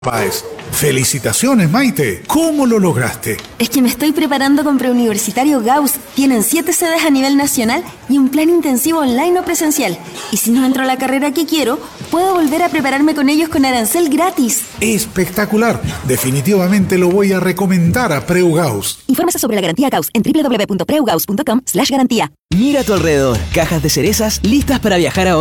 Páez. Felicitaciones, Maite. ¿Cómo lo lograste? Es que me estoy preparando con Preuniversitario Gauss. Tienen 7 sedes a nivel nacional y un plan intensivo online o presencial. Y si no entro a la carrera que quiero, puedo volver a prepararme con ellos con arancel gratis. Espectacular. Definitivamente lo voy a recomendar a Preu Gauss. Infórmese sobre la garantía Gauss en www.preugauss.com/garantía. Mira a tu alrededor. Cajas de cerezas listas para viajar a